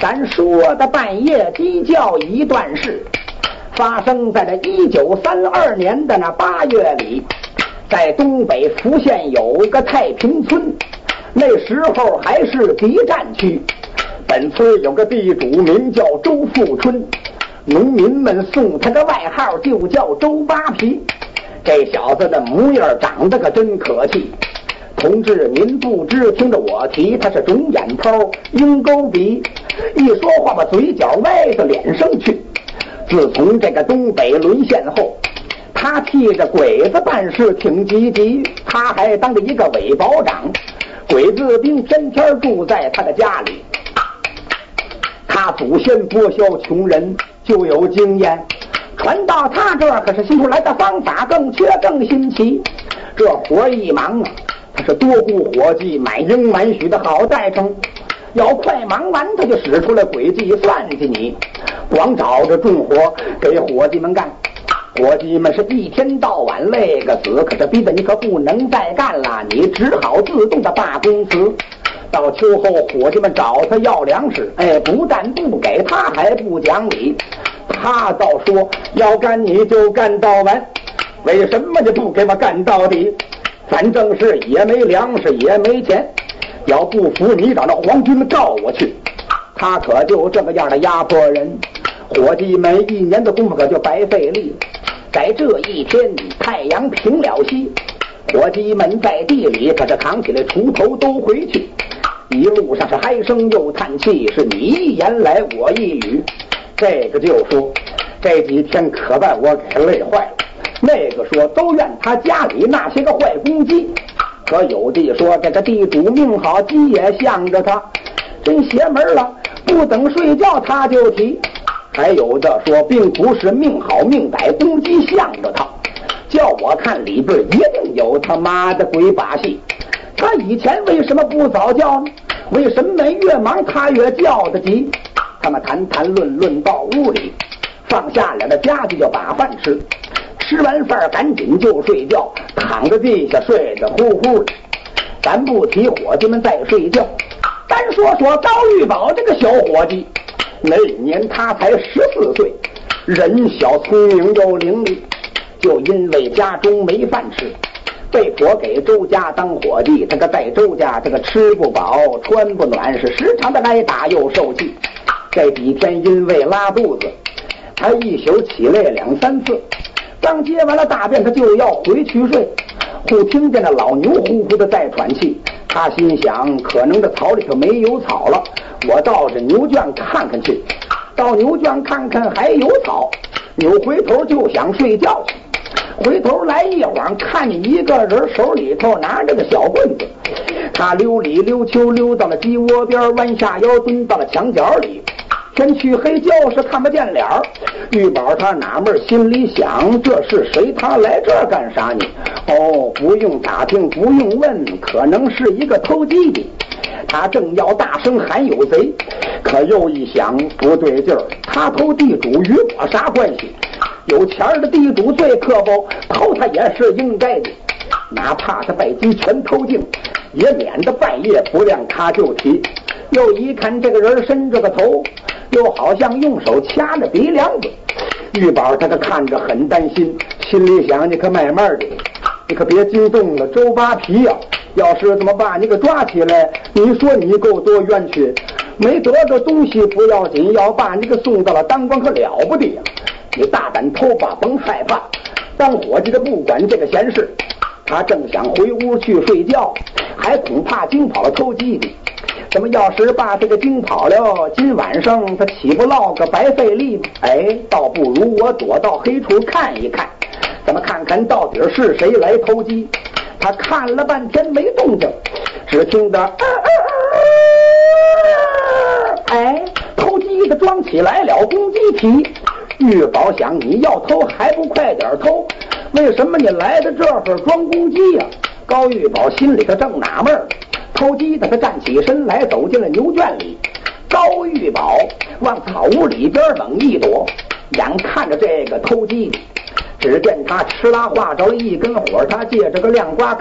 咱说的半夜鸡叫一段事，发生在这1932年的那8月里，在东北福县有个太平村，那时候还是敌占区。本村有个地主名叫周富春，农民们送他个外号就叫周扒皮。这小子的模样长得可真可气，同志您不知，听着我提，他是肿眼泡鹰钩鼻，一说话把嘴角歪到脸上去。自从这个东北沦陷后，他替着鬼子办事挺积极，他还当着一个伪保长，鬼子兵天天住在他的家里。他祖先剥削穷人就有经验，传到他这儿可是新出来的方法，更缺更新奇。这活一忙啊，他是多雇伙计，满应满许的好带成。要快忙完，他就使出来诡计算计你，光找着重活给伙计们干。伙计们是一天到晚累个死，可是逼得你可不能再干了，你只好自动的罢工辞。到秋后，伙计们找他要粮食，不但不给，他还不讲理。他倒说要干你就干到完，为什么你不给我干到底？反正是也没粮食也没钱，要不服你找那皇军告我去。他可就这个样的压迫人，伙计们一年的功夫可就白费力。在这一天，太阳平了西，伙计们在地里可是扛起来锄头都回去，一路上是嗨声又叹气，是你一言来我一语。这个就说这几天可把我给累坏了，那个说都怨他家里那些个坏公鸡，可有的说这个地主命好，鸡也向着他，真邪门了，不等睡觉他就提。还有的说并不是命好命歹，公鸡向着他，叫我看里边一定有他妈的鬼把戏。他以前为什么不早叫呢？为什么越忙他越叫得急？他们谈谈论论到屋里，放下了的家具就把饭吃，吃完饭赶紧就睡觉，躺在地下睡得呼呼的。咱不提伙计们在睡觉，单说高玉宝这个小伙计，那一年他才14岁，人小聪明又伶俐，就因为家中没饭吃，被迫给周家当伙计。这个在周家这个吃不饱穿不暖，是时常的挨打又受气。这几天因为拉肚子，他一宿起来2、3次，刚接完了大便他就要回去睡，忽听见那老牛呼呼的在喘气。他心想可能这草里头没有草了，我到这牛圈看看去。到牛圈看看还有草，扭回头就想睡觉去。回头来一会儿，看见一个人手里头拿着个小棍子，他溜里溜秋溜到了鸡窝边，弯下腰蹲到了墙角里。天黢黑就是看不见脸儿，玉宝他纳闷，心里想这是谁？他来这儿干啥呢？不用打听不用问，可能是一个偷鸡的。他正要大声喊有贼，可又一想不对劲儿，他偷地主与我啥关系？有钱的地主最可不，偷他也是应该的，哪怕他把鸡全偷净，也免得半夜不亮他就提。又一看这个人伸着个头，又好像用手掐着鼻梁子。玉宝他可看着很担心，心里想你可慢慢的，你可别惊动了周扒皮呀，要是怎么把你给抓起来，你说你够多冤屈，没得着东西不要紧，要把你给送到了当官可了不得呀。你大胆偷吧，甭害怕，当伙计的不管这个闲事。他正想回屋去睡觉，还恐怕惊跑了偷鸡的。怎么要是把这个惊跑了，今晚上他岂不落个白费力吗？倒不如我躲到黑处看一看，咱们看看到底是谁来偷鸡。他看了半天没动静，只听得偷鸡的装起来了公鸡蹄。玉宝想你要偷还不快点偷，为什么你来的这会儿装公鸡呀？高玉宝心里头正纳闷，偷鸡的他站起身来，走进了牛圈里。高玉宝往草屋里边猛一躲，眼看着这个偷鸡的，只见他哧啦画着了一根火，他借着个亮瓜